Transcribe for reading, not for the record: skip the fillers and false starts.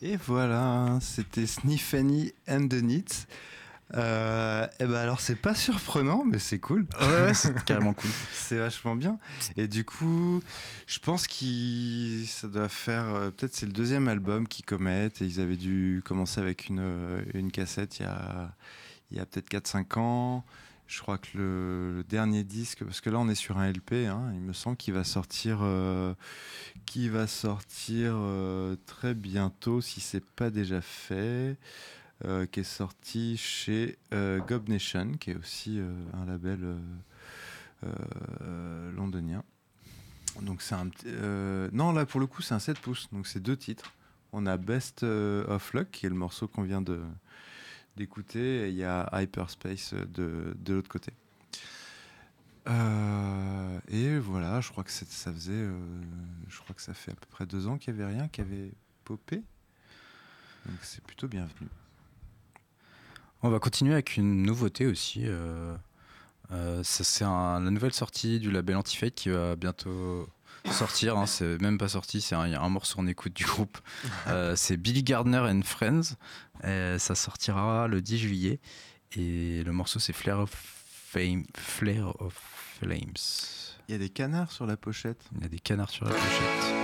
Et voilà, c'était Sniffany and the Neats. Et ben alors c'est pas surprenant, mais c'est cool. Ouais, c'est carrément cool. C'est vachement bien. Et du coup, je pense que ça doit faire peut-être c'est le deuxième album qu'ils commettent. Et ils avaient dû commencer avec une cassette il y a peut-être 4-5 ans. Je crois que le dernier disque, parce que là on est sur un LP, hein, il me semble qu'il va sortir très bientôt, si c'est pas déjà fait. Qui est sorti chez Gob Nation, qui est aussi un label londonien. Donc c'est non, là pour le coup c'est un 7 pouces, donc c'est 2 titres. On a Best of Luck, qui est le morceau qu'on vient d'écouter, et il y a Hyperspace de l'autre côté. Et voilà, je crois que je crois que ça fait à peu près 2 ans qu'il n'y avait rien qui avait popé. Donc c'est plutôt bienvenu. On va continuer avec une nouveauté aussi. C'est la nouvelle sortie du label Anti-Fate qui va bientôt sortir. Hein. C'est même pas sorti, il y a un morceau en écoute du groupe. C'est Billy Gardner and Friends. Ça sortira le 10 juillet. Et le morceau, c'est Flare of Flames. Il y a des canards sur la pochette. Il y a des canards sur la pochette.